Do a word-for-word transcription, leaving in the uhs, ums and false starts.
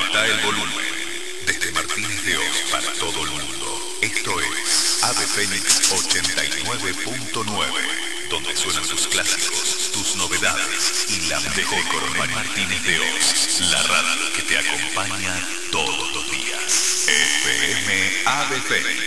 está el volumen. Desde Martínez de Oz para todo el mundo. Esto es Ave Fénix ochenta y nueve punto nueve, donde suenan tus clásicos, tus novedades y la mejor. Coronel Martínez de Oz, la radio que te acompaña todos los días. F M Ave Fénix.